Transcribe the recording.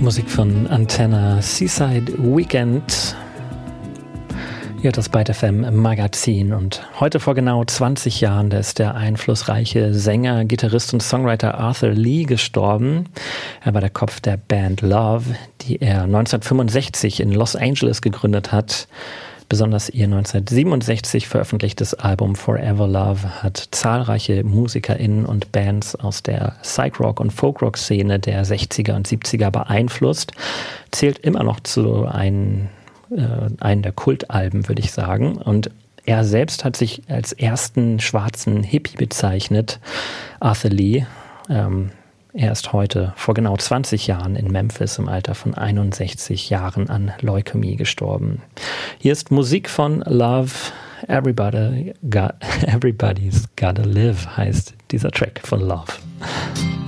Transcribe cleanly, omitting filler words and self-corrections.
Musik von Antenna, Seaside Weekend. Hier hat das Byte FM Magazin und heute vor genau 20 Jahren, da ist der einflussreiche Sänger, Gitarrist und Songwriter Arthur Lee gestorben. Er war der Kopf der Band Love, die er 1965 in Los Angeles gegründet hat. Besonders ihr 1967 veröffentlichtes Album Forever Love hat zahlreiche MusikerInnen und Bands aus der Psych-Rock- und Folk-Rock-Szene der 60er und 70er beeinflusst. Zählt immer noch zu einen der Kultalben, würde ich sagen. Und er selbst hat sich als ersten schwarzen Hippie bezeichnet, Arthur Lee. Er ist heute vor genau 20 Jahren in Memphis im Alter von 61 Jahren an Leukämie gestorben. Hier ist Musik von Love, Everybody's Gotta Live heißt dieser Track von Love.